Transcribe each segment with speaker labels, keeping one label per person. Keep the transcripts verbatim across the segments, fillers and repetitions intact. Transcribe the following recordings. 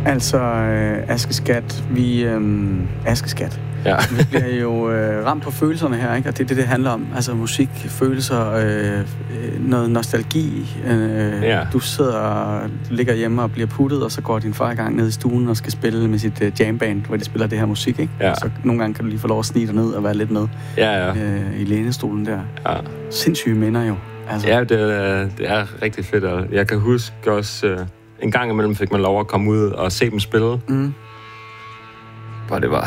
Speaker 1: Altså, øh, Askeskat, vi... Øh, Askeskat.
Speaker 2: Ja.
Speaker 1: Vi bliver jo øh, ramt på følelserne her, ikke? Og det er det, det handler om. Altså musik, følelser, øh, noget nostalgi. Øh,
Speaker 2: ja.
Speaker 1: Du sidder og ligger hjemme og bliver puttet, og så går din far i gang ned i stuen og skal spille med sit øh, jamband, hvor de spiller det her musik, ikke?
Speaker 2: Ja.
Speaker 1: Så nogle gange kan du lige få lov at snige dig ned og være lidt med
Speaker 2: ja, ja.
Speaker 1: Øh, i lænestolen der.
Speaker 2: Ja.
Speaker 1: Sindssyge minder jo. Altså.
Speaker 2: Ja, det er, det er rigtig fedt. Og jeg kan huske også, øh, en gang imellem fik man lov at komme ud og se dem spille.
Speaker 1: Mm.
Speaker 2: Hvor det var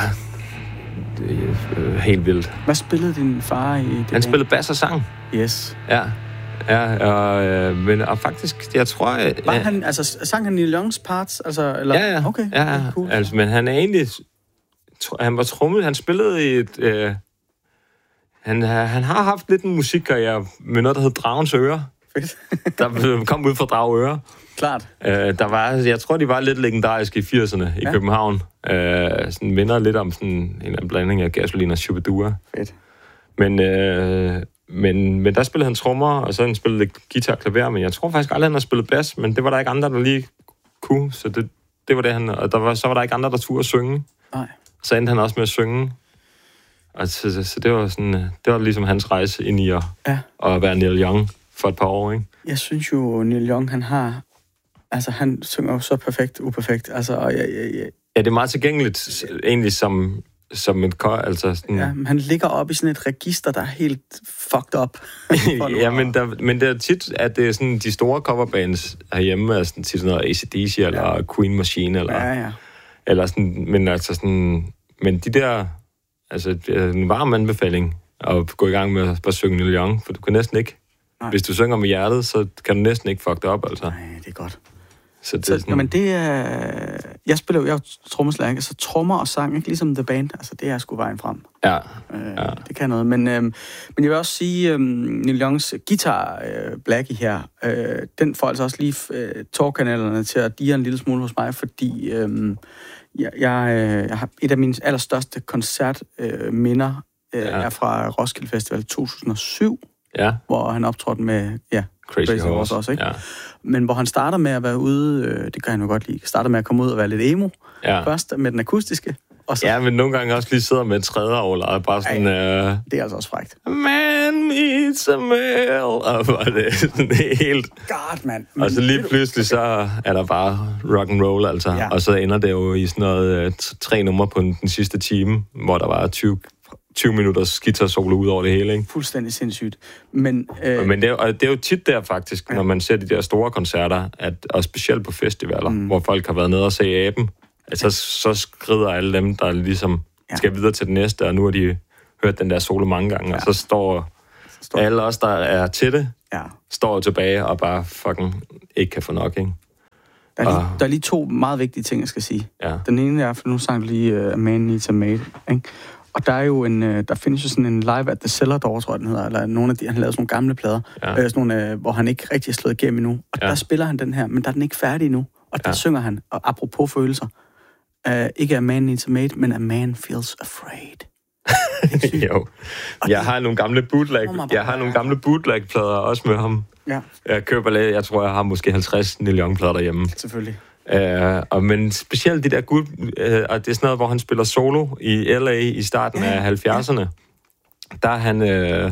Speaker 2: det er, øh, helt vildt.
Speaker 1: Hvad spillede din far i det?
Speaker 2: Han spillede bas og sang.
Speaker 1: Yes.
Speaker 2: Ja, ja og, øh, men, og faktisk, jeg tror... Jeg,
Speaker 1: var han, altså, sang han Neil Youngs parts? Altså, eller?
Speaker 2: Ja, ja.
Speaker 1: Okay,
Speaker 2: ja,
Speaker 1: okay, cool.
Speaker 2: Altså, men han er egentlig... Han var trommet, han spillede i et... Øh, han, han har haft lidt en musikkarriere med noget, der hed Dragens Øre.
Speaker 1: Fedt.
Speaker 2: Der kom ud fra Dragøre.
Speaker 1: Klart.
Speaker 2: Øh, der var, jeg tror, de var lidt legendariske i firserne i ja. København. Øh, sådan minder lidt om sådan en eller anden blanding af Gasolin og Shubidua.
Speaker 1: Fedt.
Speaker 2: Men, øh, men, men der spillede han trommer, og så han spillede lidt guitar og klaver, men jeg tror faktisk aldrig, han har spillet bas, men det var der ikke andre, der lige kunne, så det, det var det, han... Og der var, så var der ikke andre, der turde at synge.
Speaker 1: Nej.
Speaker 2: Så endte han også med at synge. Og så, så, så det var sådan, det var ligesom hans rejse ind i at,
Speaker 1: ja.
Speaker 2: at være Neil Young for et par år, ikke?
Speaker 1: Jeg synes jo, Neil Young, han har... Altså, han synger jo så perfekt, uperfekt. Altså, og jeg, jeg, jeg...
Speaker 2: Ja, det er meget tilgængeligt, egentlig, som, som et kor, altså sådan...
Speaker 1: Ja, men han ligger op i sådan et register, der er helt fucked up.
Speaker 2: ja, men, der, men det er tit, at det er sådan, de store coverbands herhjemme, er sådan, til sådan noget A C D C, ja. Eller Queen Machine, eller...
Speaker 1: Ja, ja.
Speaker 2: Eller sådan, men altså sådan... Men de der... Altså, det er en varm anbefaling at gå i gang med at synge Neil Young, for du kan næsten ikke... Nej. Hvis du synger med hjertet, så kan du næsten ikke fuck det op, altså.
Speaker 1: Nej, det er godt.
Speaker 2: Så det
Speaker 1: så,
Speaker 2: er sådan...
Speaker 1: Jamen, det er... Jeg spiller jo... Jeg er trommeslager, ikke? Så trommer og sang, ikke? Ligesom The Band. Altså, det er sgu vejen frem.
Speaker 2: Ja.
Speaker 1: Øh,
Speaker 2: ja.
Speaker 1: Det kan noget. Men, øh, men jeg vil også sige, øh, Neil Youngs guitar, øh, Blackie her, øh, den får altså også lige øh, tårkanalerne til at dire en lille smule hos mig, fordi øh, jeg, jeg, øh, jeg har et af mine allerstørste koncertminder øh, øh, ja. er fra Roskilde Festival to tusind og syv,
Speaker 2: ja.
Speaker 1: hvor han optrådte med... Ja,
Speaker 2: Crazy, Crazy Horse,
Speaker 1: Horse også, ikke?
Speaker 2: Ja.
Speaker 1: Men hvor han starter med at være ude, øh, det kan han jo godt lide, starter med at komme ud og være lidt emo, ja. Først med den akustiske, og så...
Speaker 2: Ja, men nogle gange også lige sidder med et tredje overlejet, bare sådan...
Speaker 1: Ja,
Speaker 2: øh...
Speaker 1: det er altså også frækt.
Speaker 2: Man meets a male, og det er sådan helt...
Speaker 1: God, man.
Speaker 2: Og så lige pludselig, så er der bare rock and roll, altså. Ja. Og så ender det jo i sådan noget øh, tre numre på den, den sidste time, hvor der var tyve minutters guitar-solo ud over det hele, ikke?
Speaker 1: Fuldstændig sindssygt. Men, øh...
Speaker 2: Men det, er, og det er jo tit der faktisk, ja. Når man ser de der store koncerter, at, og specielt på festivaler, mm. hvor folk har været nede og se aben, at så, så skrider alle dem, der ligesom ja. Skal videre til det næste, og nu har de hørt den der solo mange gange, ja. Og så står, så står alle os, der er til det, ja. Står tilbage og bare fucking ikke kan få nok, ikke?
Speaker 1: Der er, lige, der er lige to meget vigtige ting, jeg skal sige.
Speaker 2: Ja. Den
Speaker 1: ene er, for nu sang du lige uh, A Man Needs a Maid, ikke? Og der er jo en, der findes jo sådan en Live at the Cellar Door, tror jeg, den hedder, eller nogle af de, han har lavet sådan nogle gamle plader, ja. øh, sådan nogle, øh, hvor han ikke rigtig er slået igennem endnu. Og ja. Der spiller han den her, men der er den ikke færdig endnu. Og der ja. Synger han, og apropos følelser, øh, ikke A Man Needs a Maid, men A Man Feels Afraid.
Speaker 2: Jo. Jeg har nogle gamle bootleg, jeg har nogle gamle bootleg-plader også med ham. Ja. Jeg køber lidt, jeg tror, jeg har måske halvtreds Neil Young-plader derhjemme.
Speaker 1: Selvfølgelig.
Speaker 2: Uh, og men specielt de der guld, uh, og det er sådan noget, hvor han spiller solo i L A i starten af halvfjerdserne. Der er han, uh,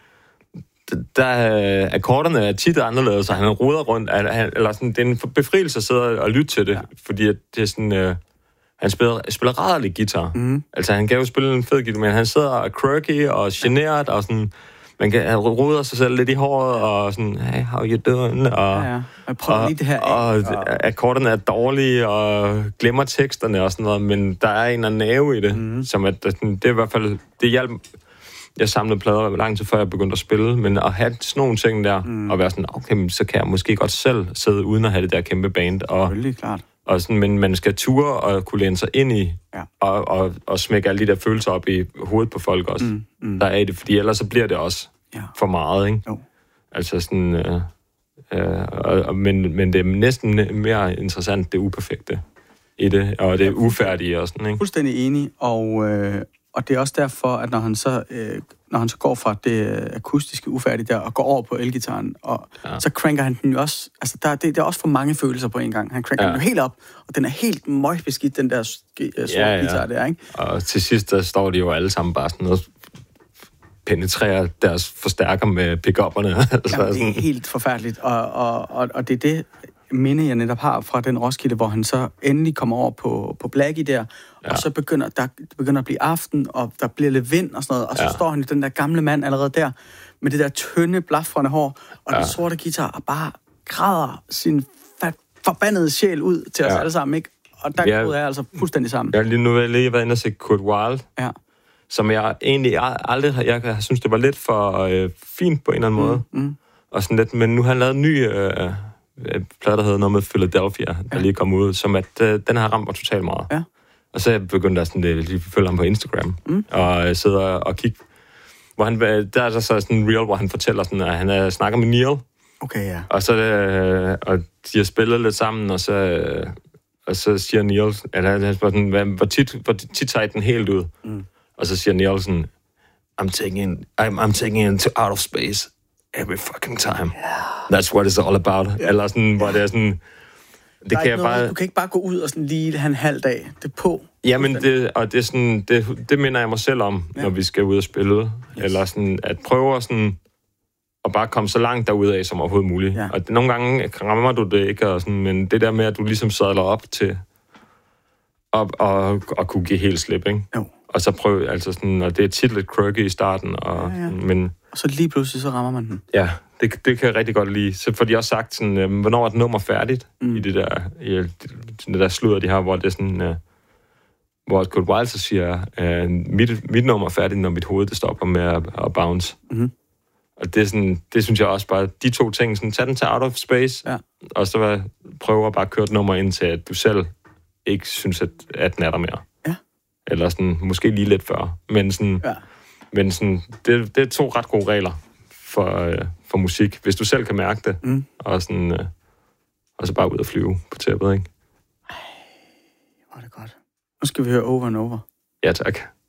Speaker 2: der uh, akkorderne er tit anderledes, så han roder rundt, han, eller sådan, det er en befrielse at sidde og lytte til det, ja. Fordi det er sådan, uh, han spiller, spiller rædderlig guitar. Mm. Altså han kan jo spille en fed guitar, men han sidder og quirky og generet og sådan. Man kan han roder sig selv lidt i håret, og sådan, hey, how you doing? Og,
Speaker 1: ja, ja. Og prøv lige det her af.
Speaker 2: Og, og akkorderne er dårlige, og glemmer teksterne og sådan noget, men der er en eller nerve i det, mm. som at, det er i hvert fald, det hjalp. Jeg samlede plader lang tid før jeg begyndte at spille, men at have sådan nogle ting der, mm. og være sådan, okay, så kan jeg måske godt selv sidde uden at have det der kæmpe band. Og,
Speaker 1: selvfølgelig, klart.
Speaker 2: Og sådan, men man skal ture og kunne læne sig ind i, ja. og, og, og smække alle de der følelser op i hovedet på folk også. Mm, mm. Der er det, fordi ellers så bliver det også ja. For meget, ikke? Jo. Altså sådan, øh, øh, og, men, men det er næsten mere interessant, det uperfekte i det, og det er ufærdige og sådan, ikke?
Speaker 1: Fuldstændig enig, og, øh, Og det er også derfor, at når han så, øh, når han så går fra det akustiske ufærdige der, og går over på elgitaren, og ja. så cranker han den jo også, altså der, det, det er også for mange følelser på en gang. Han cranker ja. den jo helt op, og den er helt møgbeskidt, den der sorte ja, ja. guitar der, ikke?
Speaker 2: Og til sidst, der står de jo alle sammen bare sådan noget, penetrerer deres forstærker med pick-upperne.
Speaker 1: Jamen, det er helt forfærdeligt, og, og, og, og det er det minde, jeg netop har fra den Roskilde, hvor han så endelig kommer over på, på Blackie der, ja. og så begynder der det begynder at blive aften, og der bliver lidt vind og sådan noget, og så ja. står han, den der gamle mand allerede der, med det der tynde, blafrende hår, og ja. den sorte guitar, og bare græder sin forbandede sjæl ud til os ja. alle sammen, ikke? Og der ja. bryder jeg altså fuldstændig sammen.
Speaker 2: Jeg lige nu vil jeg lige været inde og se Kurt Weill, ja. som jeg egentlig aldrig, jeg, jeg synes, det var lidt for øh, fint på en eller anden mm, måde, mm. og sådan lidt, men nu har han lavet en ny øh, plade, der hedder noget med Philadelphia, der ja. lige kom ud, som at øh, den har ramt mig totalt meget. Ja. Og så begyndte jeg sådan lidt, lige følge ham på Instagram, mm. og øh, sidder og kigge, hvor han, der er der så sådan en reel, hvor han fortæller sådan, at han øh, snakker med Neil.
Speaker 1: Okay, ja.
Speaker 2: Og så, øh, og de har spillet lidt sammen, og så, øh, og så siger Neil, eller han spørger sådan, hvor tit, hvor tit tager I den helt ud? Mm. Og så siger Neil sådan, I'm taking, I'm, I'm taking it to out of space every fucking time. Yeah. That's what it's all about. Yeah. Eller sådan, hvor det er sådan... Det
Speaker 1: kan jeg bare... Du kan ikke bare gå ud og sådan lige have en halv dag. Det er på.
Speaker 2: Jamen, det, og det, er sådan, det, det minder jeg mig selv om, ja. når vi skal ud og spille. Yes. Eller sådan, at prøve at, sådan, at bare komme så langt derudad som overhovedet muligt. Ja. Og det, nogle gange rammer du det ikke, og sådan, men det der med, at du ligesom sadler op til op og, og kunne give helt slip, ikke? Jo. Og så prøve, altså sådan, og det er tit lidt quirky i starten, og, ja, ja. men...
Speaker 1: Og så lige pludselig, så rammer man den.
Speaker 2: Ja, det, det kan jeg rigtig godt lide. Så får de også sagt sådan, øh, hvornår er et nummer færdigt mm. i det der, i, det der sludder, de har, hvor det er sådan, øh, hvor Kurt Weill så siger, øh, mit, mit nummer er færdigt, når mit hoved det stopper med at, at bounce. Mm-hmm. Og det er sådan, det synes jeg også bare, de to ting, sådan, tag den til out of space, ja. og så prøve at bare køre et nummer ind til, at du selv ikke synes, at, at den er der mere. Ja. Eller sådan, måske lige lidt før. Men sådan, ja. men sådan det, det er to ret gode regler for, øh, for musik, hvis du selv kan mærke det. Mm. Og, sådan, øh, og så bare ud og flyve på tæppet, ikke?
Speaker 1: Ej, hvor er det godt. Nu skal vi høre Over and Over.
Speaker 2: Ja, tak.